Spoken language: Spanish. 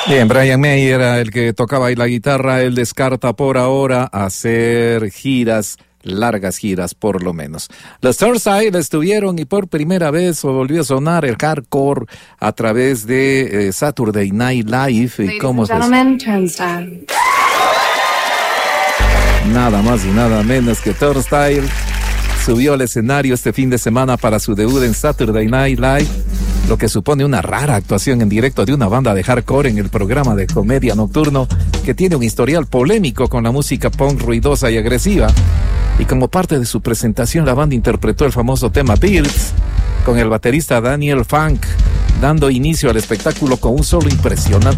Bien, Brian May era el que tocaba ahí la guitarra. Él descarta por ahora hacer giras, largas giras por lo menos. Los Turnstile estuvieron y por primera vez volvió a sonar el hardcore a través de Saturday Night Live. ¿Y cómo se Turnstile. Nada más y nada menos que Turnstile subió al escenario este fin de semana para su debut en Saturday Night Live, lo que supone una rara actuación en directo de una banda de hardcore en el programa de comedia nocturno que tiene un historial polémico con la música punk ruidosa y agresiva. Y como parte de su presentación, la banda interpretó el famoso tema Birds con el baterista Daniel Funk, dando inicio al espectáculo con un solo impresionante